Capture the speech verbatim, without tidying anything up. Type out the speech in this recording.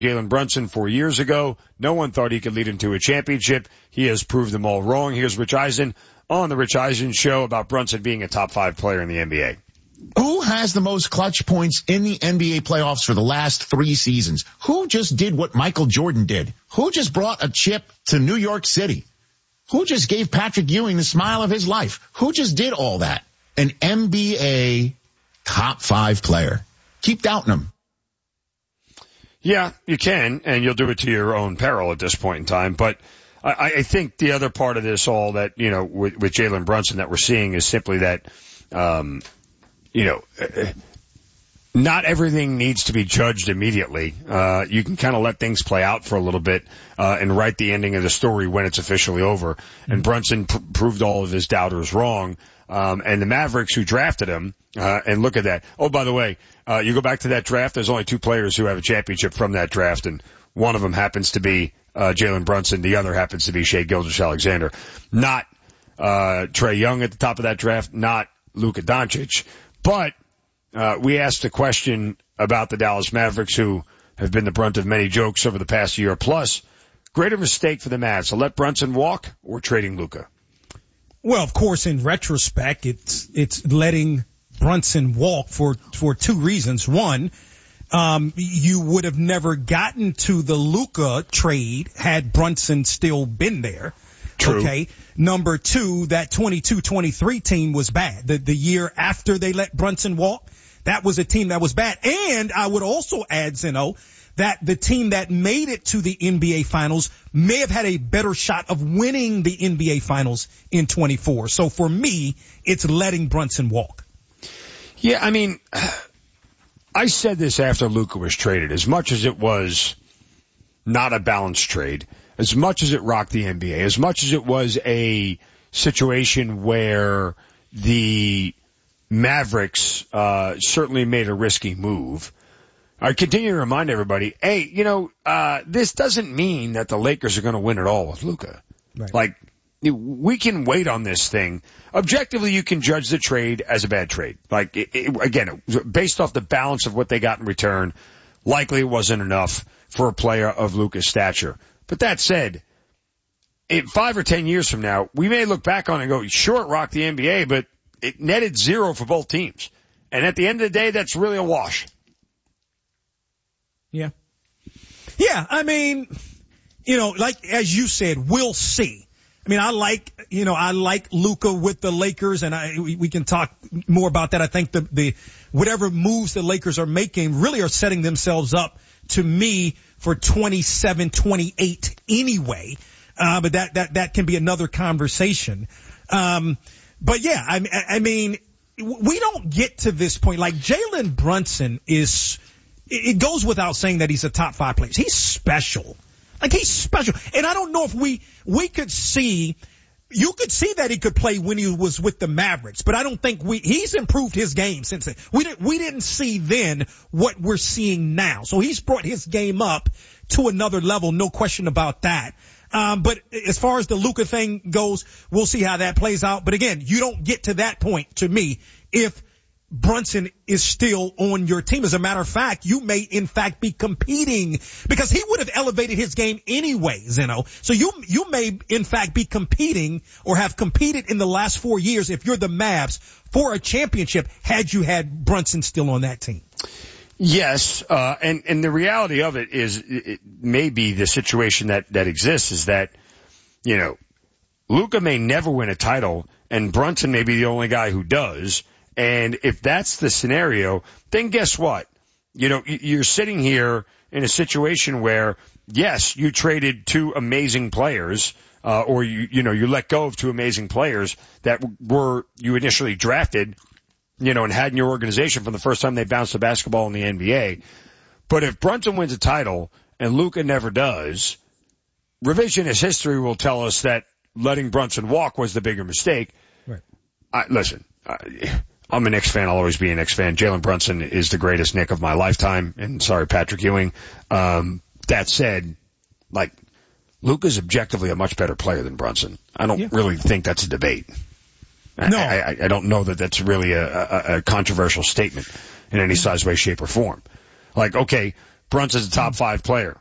Jalen Brunson four years ago. No one thought he could lead him to a championship. He has proved them all wrong. Here's Rich Eisen on the Rich Eisen Show about Brunson being a top five player in the N B A. Who has the most clutch points in the N B A playoffs for the last three seasons? Who just did what Michael Jordan did? Who just brought a chip to New York City? Who just gave Patrick Ewing the smile of his life? Who just did all that? An N B A top five player. Keep doubting him. Yeah, you can, and you'll do it to your own peril at this point in time. But I, I think the other part of this all that, you know, with, with Jalen Brunson that we're seeing is simply that, um, you know, not everything needs to be judged immediately. Uh, you can kind of let things play out for a little bit, uh, and write the ending of the story when it's officially over. And Brunson pr- proved all of his doubters wrong. Um, and the Mavericks who drafted him, uh, and look at that. Oh, by the way, uh, you go back to that draft, there's only two players who have a championship from that draft, and one of them happens to be, uh, Jalen Brunson. The other happens to be Shai Gilgeous-Alexander. Not, uh, Trae Young at the top of that draft, not Luka Doncic. But, uh, we asked a question about the Dallas Mavericks who have been the brunt of many jokes over the past year plus. Greater mistake for the Mavs, to let Brunson walk or trading Luka? Well, of course, in retrospect, it's it's letting Brunson walk for for two reasons. One, um, you would have never gotten to the Luka trade had Brunson still been there. True. Okay. Number two, that twenty-two twenty-three team was bad. The the year after they let Brunson walk, that was a team that was bad. And I would also add, Zeno, that the team that made it to the N B A Finals may have had a better shot of winning the N B A Finals in twenty-four. So for me, it's letting Brunson walk. Yeah, I mean, I said this after Luka was traded. As much as it was not a balanced trade, as much as it rocked the N B A, as much as it was a situation where the Mavericks uh certainly made a risky move, I continue to remind everybody, hey, you know, uh, this doesn't mean that the Lakers are going to win it all with Luka. Right. Like, we can wait on this thing. Objectively, you can judge the trade as a bad trade. Like, it, it, again, based off the balance of what they got in return, likely it wasn't enough for a player of Luka's stature. But that said, in five or ten years from now, we may look back on it and go, sure, it rocked the N B A, but it netted zero for both teams. And at the end of the day, that's really a wash. Yeah. Yeah, I mean, you know, like as you said, we'll see. I mean, I like, you know, I like Luka with the Lakers, and I we, we can talk more about that. I think the the whatever moves the Lakers are making really are setting themselves up, to me, for twenty-seven twenty-eight anyway. Uh, but that that that can be another conversation. Um, but yeah, I I mean, we don't get to this point. Like Jalen Brunson is. It goes without saying that he's a top five player. He's special. Like, he's special. And I don't know if we, we could see, you could see that he could play when he was with the Mavericks, but I don't think we, he's improved his game since then. We didn't, we didn't see then what we're seeing now. So he's brought his game up to another level, no question about that. Um, but as far as the Luka thing goes, we'll see how that plays out. But again, you don't get to that point, to me, if Brunson is still on your team. As a matter of fact, you may in fact be competing, because he would have elevated his game anyway, Zeno. So you, you may in fact be competing or have competed in the last four years if you're the Mavs for a championship had you had Brunson still on that team. Yes, uh, and, and the reality of it is it may be the situation that, that exists is that, you know, Luka may never win a title and Brunson may be the only guy who does. And if that's the scenario, then guess what? You know, you're sitting here in a situation where, yes, you traded two amazing players, uh, or you, you know, you let go of two amazing players that were, you initially drafted, you know, and had in your organization from the first time they bounced the basketball in the N B A. But if Brunson wins a title and Luka never does, revisionist history will tell us that letting Brunson walk was the bigger mistake. Right. I, listen, I, I'm a Knicks fan. I'll always be a Knicks fan. Jalen Brunson is the greatest Knick of my lifetime. And sorry, Patrick Ewing. Um, that said, like, Luka's objectively a much better player than Brunson. I don't yeah. really think that's a debate. No. I, I, I don't know that that's really a, a, a controversial statement in any size, way, shape, or form. Like, okay, Brunson's a top five player.